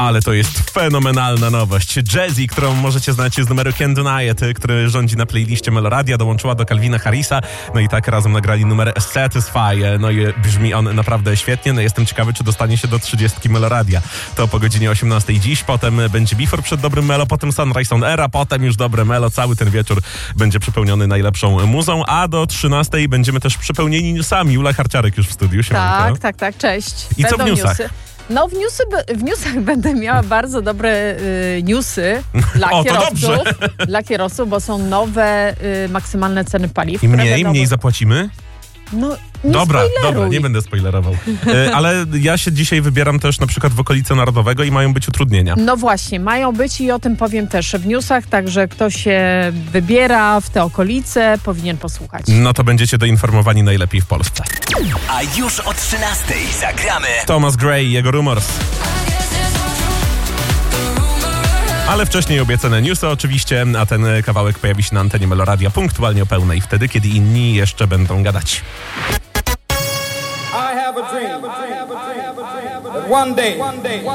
Ale to jest fenomenalna nowość. Jazzy, którą możecie znać z numeru Can't Deny It, który rządzi na playliście Meloradia, dołączyła do Calvina Harrisa. No i tak razem nagrali numer Satisfy. No i brzmi on naprawdę świetnie. No jestem ciekawy, czy dostanie się do 30 Meloradia. To po godzinie 18 dziś, potem będzie Before przed dobrym Melo, potem Sunrise on Air, a potem już dobre Melo. Cały ten wieczór będzie przepełniony najlepszą muzą, a do 13 będziemy też przepełnieni newsami. Ula Harciarek już w studiu. Siemanko. Tak, cześć. I co w newsach? No w newsach będę miała bardzo dobre newsy dla kierowców, bo są nowe maksymalne ceny paliw. Im mniej zapłacimy? No, Dobra, nie będę spoilerował. Ale ja się dzisiaj wybieram też na przykład w okolice Narodowego i mają być utrudnienia. No właśnie, mają być i o tym powiem też w newsach, także kto się wybiera w te okolice, powinien posłuchać. No to będziecie doinformowani najlepiej w Polsce. A już o 13:00 zagramy Thomas Gray i jego Rumors. Ale wcześniej obiecane newsy oczywiście, a ten kawałek pojawi się na antenie Meloradia punktualnie o pełnej, wtedy kiedy inni jeszcze będą gadać. I have a dream that one day